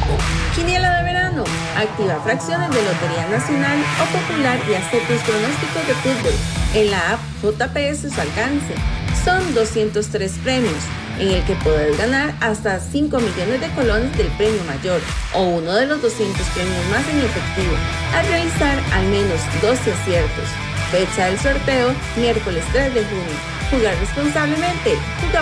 Quiniela de verano. Activa fracciones de Lotería Nacional o Popular y haz tus pronósticos de fútbol en la app JPS Su Alcance. Son 203 premios, en el que podés ganar hasta 5 millones de colones del premio mayor o uno de los 200 premios más en efectivo, al realizar al menos 12 aciertos. Fecha del sorteo, miércoles 3 de junio. Jugar responsablemente. Juega